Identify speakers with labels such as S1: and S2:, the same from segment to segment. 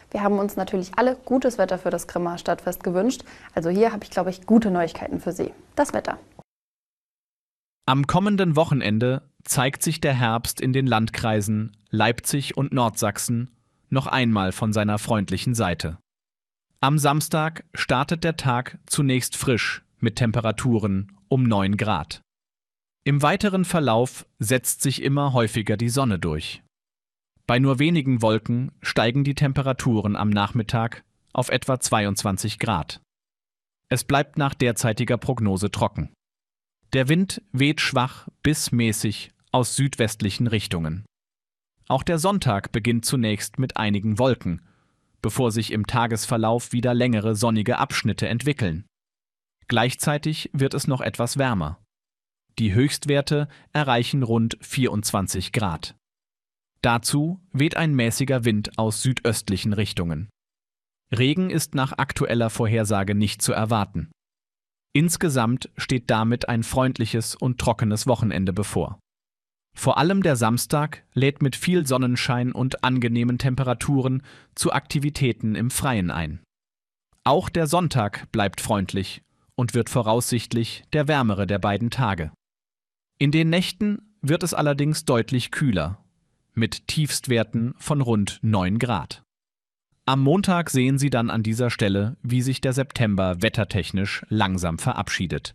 S1: Wir haben uns natürlich alle gutes Wetter für das Grimmaer Stadtfest gewünscht. Also hier habe ich, glaube ich, gute Neuigkeiten für Sie. Das Wetter.
S2: Am kommenden Wochenende zeigt sich der Herbst in den Landkreisen Leipzig und Nordsachsen noch einmal von seiner freundlichen Seite. Am Samstag startet der Tag zunächst frisch mit Temperaturen um 9 Grad. Im weiteren Verlauf setzt sich immer häufiger die Sonne durch. Bei nur wenigen Wolken steigen die Temperaturen am Nachmittag auf etwa 22 Grad. Es bleibt nach derzeitiger Prognose trocken. Der Wind weht schwach bis mäßig aus südwestlichen Richtungen. Auch der Sonntag beginnt zunächst mit einigen Wolken, bevor sich im Tagesverlauf wieder längere sonnige Abschnitte entwickeln. Gleichzeitig wird es noch etwas wärmer. Die Höchstwerte erreichen rund 24 Grad. Dazu weht ein mäßiger Wind aus südöstlichen Richtungen. Regen ist nach aktueller Vorhersage nicht zu erwarten. Insgesamt steht damit ein freundliches und trockenes Wochenende bevor. Vor allem der Samstag lädt mit viel Sonnenschein und angenehmen Temperaturen zu Aktivitäten im Freien ein. Auch der Sonntag bleibt freundlich und wird voraussichtlich der wärmere der beiden Tage. In den Nächten wird es allerdings deutlich kühler, mit Tiefstwerten von rund 9 Grad. Am Montag sehen Sie dann an dieser Stelle, wie sich der September wettertechnisch langsam verabschiedet.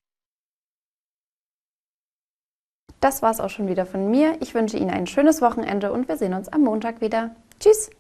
S1: Das war's auch schon wieder von mir. Ich wünsche Ihnen ein schönes Wochenende und wir sehen uns am Montag wieder. Tschüss!